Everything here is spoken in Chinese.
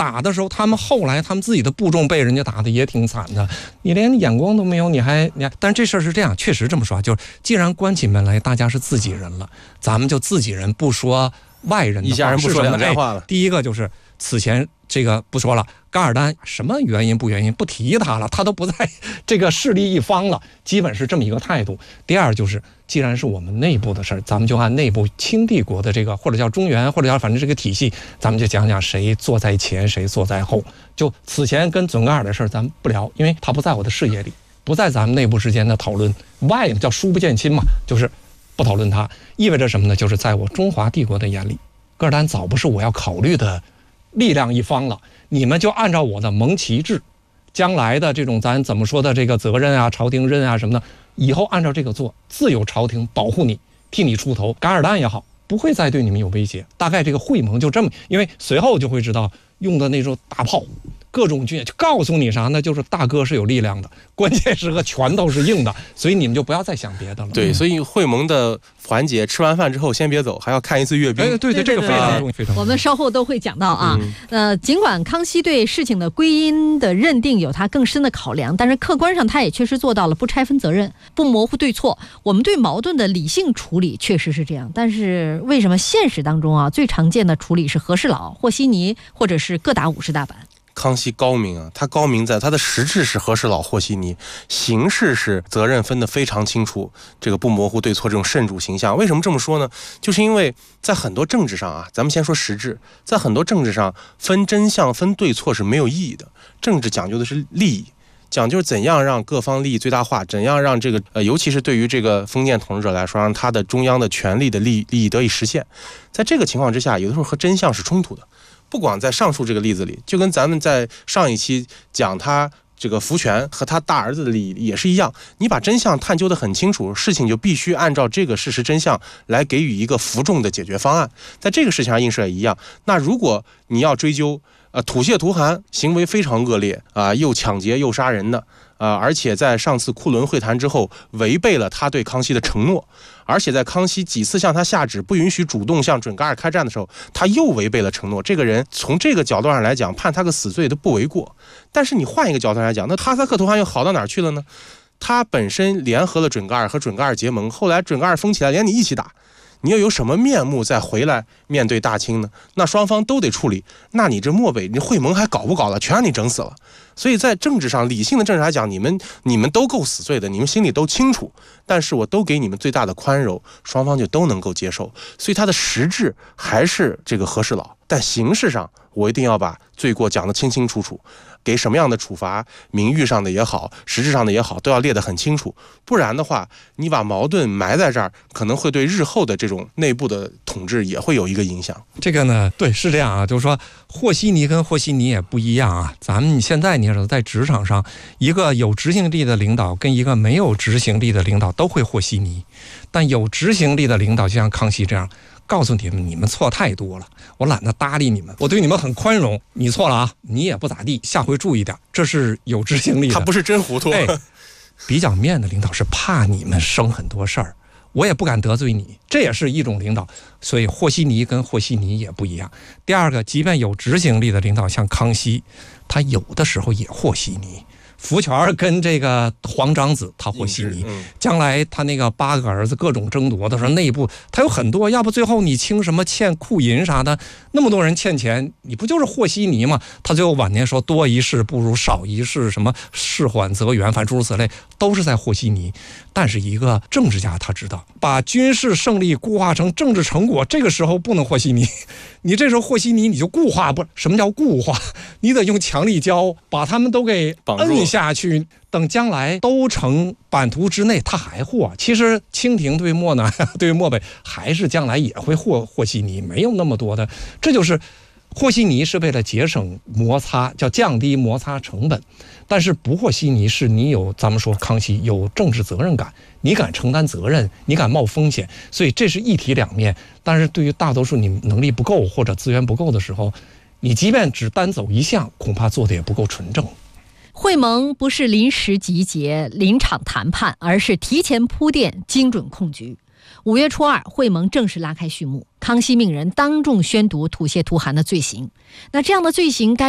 打的时候，他们后来他们自己的部众被人家打的也挺惨的，你连眼光都没有，你还。但是这事儿是这样，确实这么说，就是既然关起门来，大家是自己人了，咱们就自己人不说外人的话， 一家人不说两家话了。 第一个就是此前这个不说了，噶尔丹什么原因不提他了，他都不在这个势力一方了，基本是这么一个态度。第二就是，既然是我们内部的事儿，咱们就按内部清帝国的这个，或者叫中原，或者叫反正这个体系，咱们就讲讲谁坐在前，谁坐在后。就此前跟准噶尔的事儿，咱们不聊，因为他不在我的视野里，不在咱们内部之间的讨论。外叫疏不见亲嘛，就是不讨论他，意味着什么呢？就是在我中华帝国的眼里，噶尔丹早不是我要考虑的力量一方了，你们就按照我的盟旗制，将来的这种咱怎么说的这个责任啊、朝廷任啊什么的，以后按照这个做，自有朝廷保护你，替你出头。噶尔丹也好，不会再对你们有威胁。大概这个会盟就这么，因为随后就会知道用的那种大炮。各种军就告诉你啥呢？就是大哥是有力量的，关键时刻拳头是硬的，所以你们就不要再想别的了。 对，所以会盟的环节，吃完饭之后先别走，还要看一次阅兵。 对，这个非常重要，非常重要。 我们稍后都会讲到啊。尽管康熙对事情的归因的认定有他更深的考量，但是客观上他也确实做到了不拆分责任，不模糊对错。我们对矛盾的理性处理确实是这样，但是为什么现实当中啊，最常见的处理是和事佬、和稀泥，或者是各打50大板？ 康熙高明啊，他高明在他的实质是和事佬和稀泥，形式是责任分得非常清楚，这个不模糊对错，这种慎主形象。为什么这么说呢？就是因为在很多政治上啊，咱们先说实质，在很多政治上分真相分对错是没有意义的。政治讲究的是利益，讲究怎样让各方利益最大化，怎样让这个尤其是对于这个封建统治者来说，让他的中央的权力的利益得以实现。在这个情况之下，有的时候和真相是冲突的。不管在上述这个例子里，就跟咱们在上一期讲他这个福全和他大儿子的利益也是一样，你把真相探究得很清楚，事情就必须按照这个事实真相来给予一个服众的解决方案。在这个事情上映射也一样。那如果你要追究吐血图汗，行为非常恶劣啊，又抢劫又杀人的而且在上次库伦会谈之后违背了他对康熙的承诺，而且在康熙几次向他下旨不允许主动向准噶尔开战的时候，他又违背了承诺。这个人从这个角度上来讲，判他个死罪都不为过。但是你换一个角度来讲，那哈萨克图汗又好到哪儿去了呢？他本身联合了准噶尔，和准噶尔结盟，后来准噶尔疯起来连你一起打，你又有什么面目再回来面对大清呢？那双方都得处理，那你这漠北，你会盟还搞不搞了？全让你整死了。所以在政治上，理性的政治来讲，你们都够死罪的，你们心里都清楚，但是我都给你们最大的宽容，双方就都能够接受。所以它的实质还是这个和事佬，但形式上我一定要把罪过讲得清清楚楚，给什么样的处罚，名誉上的也好，实质上的也好，都要列得很清楚。不然的话，你把矛盾埋在这儿，可能会对日后的这种内部的统治也会有一个影响。 这个呢，对，是这样啊，就是说和稀泥跟和稀泥也不一样啊。咱们现在你知道，在职场上，一个有执行力的领导跟一个没有执行力的领导都会和稀泥，但有执行力的领导就像康熙这样，告诉你们错太多了，我懒得搭理你们，我对你们很宽容，你错了啊，你也不咋地，下回注意点，这是有执行力的。 他不是真糊涂。 比较面的领导是怕你们生很多事儿，我也不敢得罪你，这也是一种领导。所以和稀泥跟和稀泥也不一样。第二个，即便有执行力的领导，像康熙，他有的时候也和稀泥。福全跟这个皇长子他和稀泥，将来他那个8个儿子各种争夺的时候，内部他有很多，要不最后你清什么欠库银啥的，那么多人欠钱，你不就是和稀泥吗？他最后晚年说多一事不如少一事，什么事缓则圆，反诸如此类，都是在和稀泥。但是一个政治家他知道，把军事胜利固化成政治成果，这个时候不能和稀泥。你这时候和稀泥，你就固化不？什么叫固化？你得用强力胶把他们都给摁下去，等将来都成版图之内，他还和。其实清廷对漠南、对漠北，还是将来也会和稀泥，没有那么多的。这就是和稀泥是为了节省摩擦，叫降低摩擦成本。但是不和稀泥是你有，咱们说康熙有政治责任感，你敢承担责任，你敢冒风险，所以这是一体两面。但是对于大多数你能力不够或者资源不够的时候，你即便只单走一项，恐怕做的也不够纯正。 会盟不是临时集结、临场谈判，而是提前铺垫、精准控局。5月初2，会盟正式拉开序幕。康熙命人当众宣读吐血图汗的罪行。那这样的罪行该